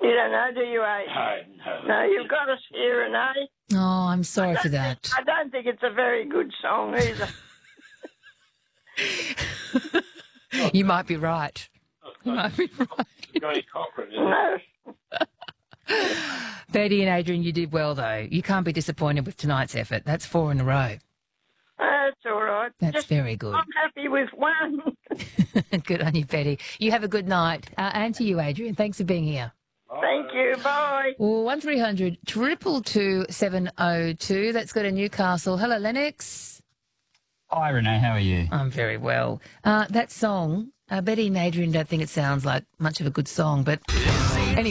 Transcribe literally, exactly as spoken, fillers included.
You don't know, do you, eh? No, no. No, you've got us here, eh? Oh, I'm sorry for that. I don't think it's a very good song either. You might be right. You might be right. Johnny Cochran, isn't it? No. Betty and Adrian, you did well, though. You can't be disappointed with tonight's effort. That's four in a row. That's all right. That's Just, very good. I'm happy with one. Good on you, Betty. You have a good night. Uh, and to you, Adrian. Thanks for being here. Thank you. Bye. Well, one three hundred triple two seven oh two. That's go to Newcastle. Hello, Lennox. Hi, Renee. How are you? I'm very well. Uh, that song, uh, Betty and Adrian don't think it sounds like much of a good song, but